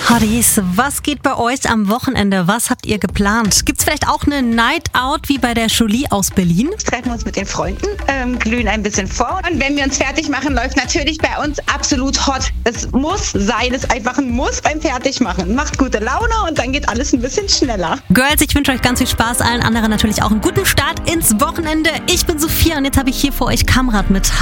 Hotties, was geht bei euch am Wochenende? Was habt ihr geplant? Gibt's vielleicht auch eine Night Out wie bei der Jolie aus Berlin? Treffen wir uns mit den Freunden, glühen ein bisschen vor. Und wenn wir uns fertig machen, läuft natürlich bei uns absolut hot. Es muss sein, es ist einfach ein Muss beim Fertigmachen. Macht gute Laune und dann geht alles ein bisschen schneller. Girls, ich wünsche euch ganz viel Spaß, allen anderen natürlich auch einen guten Start ins Wochenende. Ich bin Sophia und jetzt habe ich hier für euch Kamrat mit